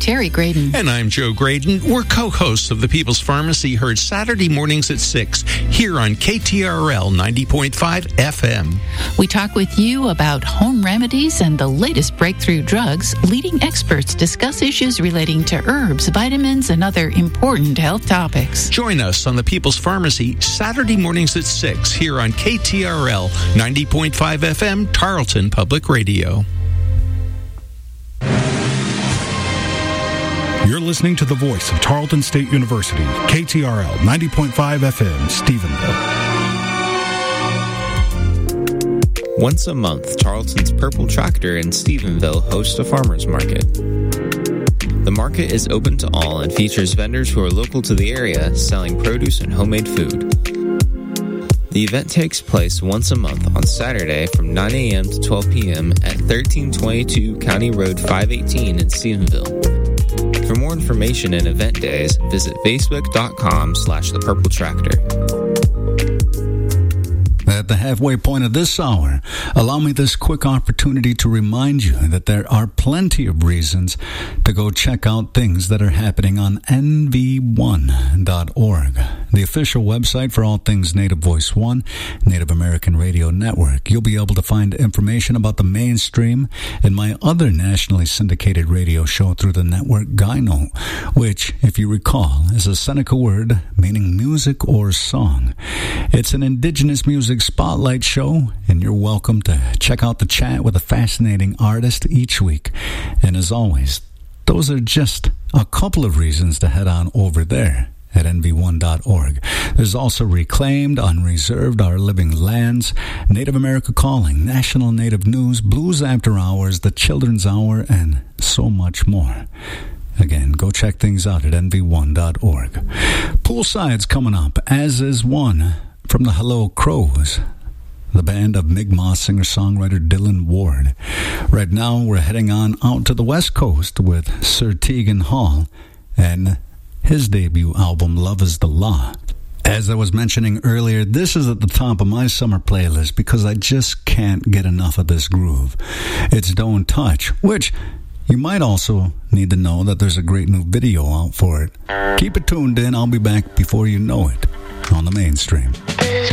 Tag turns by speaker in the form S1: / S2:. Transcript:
S1: Terry Graydon.
S2: And I'm Joe Graydon. We're co-hosts of the People's Pharmacy, heard Saturday mornings at 6 here on KTRL 90.5 FM.
S1: We talk with you about home remedies and the latest breakthrough drugs. Leading experts discuss issues relating to herbs, vitamins, and other important health topics.
S2: Join us on the People's Pharmacy Saturday mornings at 6 here on KTRL 90.5 FM, Tarleton Public Radio.
S3: You're listening to the voice of Tarleton State University, KTRL 90.5 FM, Stephenville.
S4: Once a month, Tarleton's Purple Tractor in Stephenville hosts a farmer's market. The market is open to all and features vendors who are local to the area selling produce and homemade food. The event takes place once a month on Saturday from 9 a.m. to 12 p.m. at 1322 County Road 518 in Stephenville. For more information and event days, visit facebook.com/thepurpletractor.
S5: At the halfway point of this hour, allow me this quick opportunity to remind you that there are plenty of reasons to go check out things that are happening on NV1.org, the official website for all things Native Voice One, Native American Radio Network. You'll be able to find information about the Mainstream and my other nationally syndicated radio show through the network, Gyno, which, if you recall, is a Seneca word meaning music or song. It's an indigenous music spotlight show, and you're welcome to check out the chat with a fascinating artist each week. And as always, those are just a couple of reasons to head on over there at NV1.org. There's also Reclaimed, Unreserved, Our Living Lands, Native America Calling, National Native News, Blues After Hours, The Children's Hour, and so much more. Again, go check things out at NV1.org. Poolside's coming up, as is one from the Hello Crows, the band of Mi'kmaq singer-songwriter Dylan Ward. Right now, we're heading on out to the West Coast with Sir Tegan Hall and his debut album, Love is the Law. As I was mentioning earlier, this is at the top of my summer playlist because I just can't get enough of this groove. It's Don't Touch, which you might also need to know that there's a great new video out for it. Keep it tuned in. I'll be back before you know it on the Mainstream.